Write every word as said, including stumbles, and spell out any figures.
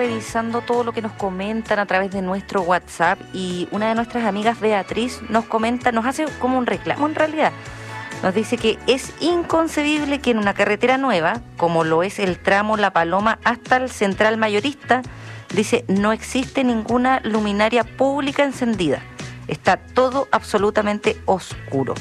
revisando todo lo que nos comentan a través de nuestro WhatsApp y una de nuestras amigas, Beatriz, nos comenta, nos hace como un reclamo en realidad. Nos dice que es inconcebible que en una carretera nueva, como lo es el tramo La Paloma hasta el Central Mayorista, dice, no existe ninguna luminaria pública encendida. Está todo absolutamente oscuro.